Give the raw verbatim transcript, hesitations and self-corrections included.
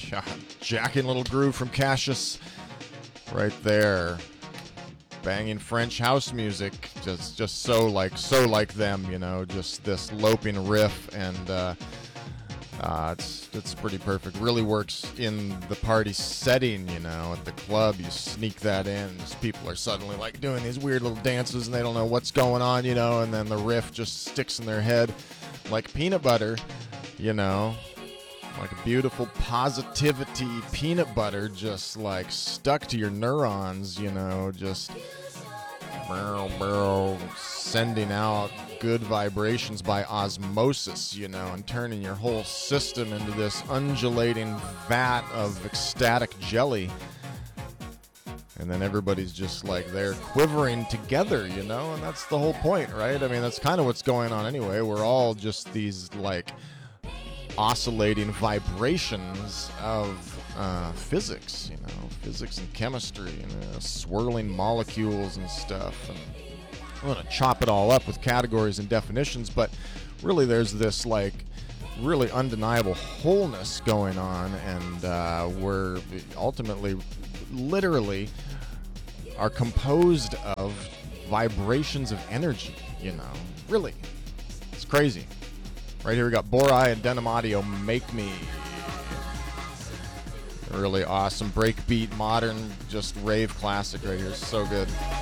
God, jacking little groove from Cassius right there. Banging French house music, just just so like so like them, you know, just this loping riff, and uh, uh, it's it's pretty perfect. Really works in the party setting, you know, at the club. You sneak that in, just people are suddenly like doing these weird little dances, and they don't know what's going on, you know, and then the riff just sticks in their head like peanut butter, you know. Like a beautiful positivity peanut butter just like stuck to your neurons, you know, just barrel, barrel, sending out good vibrations by osmosis, you know, and turning your whole system into this undulating vat of ecstatic jelly. And then everybody's just like they're quivering together, you know, and that's the whole point, right? I mean, that's kind of what's going on anyway. We're all just these like oscillating vibrations of uh, physics, you know, physics and chemistry, and uh, swirling molecules and stuff. And I'm going to chop it all up with categories and definitions, but really there's this like really undeniable wholeness going on, and uh, we're ultimately, literally, are composed of vibrations of energy, you know, really. It's crazy. Right here we got Borai and Denim Audio, Make Me. Really awesome breakbeat, modern, just rave classic right here. So good.